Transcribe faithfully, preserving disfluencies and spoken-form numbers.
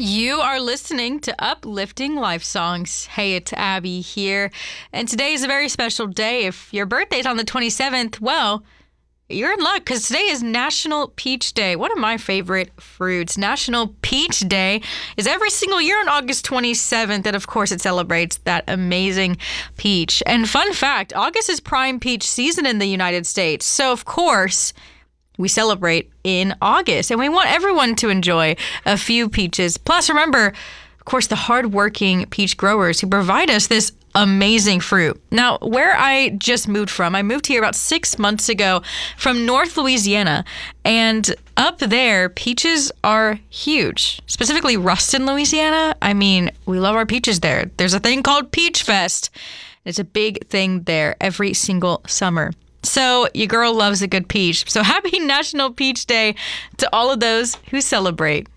You are listening to Uplifting Life Songs. Hey, it's Abby here. And today is a very special day. If your birthday's on the twenty-seventh, well, you're in luck because today is National Peach Day. One of my favorite fruits. National Peach Day is every single year on August twenty-seventh. And of course, it celebrates that amazing peach. And fun fact, August is prime peach season in the United States. So of course, we celebrate in August, and we want everyone to enjoy a few peaches. Plus, remember, of course, the hardworking peach growers who provide us this amazing fruit. Now, where I just moved from, I moved here about six months ago from North Louisiana, and up there, peaches are huge. Specifically, Ruston, Louisiana. I mean, we love our peaches there. There's a thing called Peach Fest. It's a big thing there every single summer. So your girl loves a good peach. So happy National Peach Day to all of those who celebrate.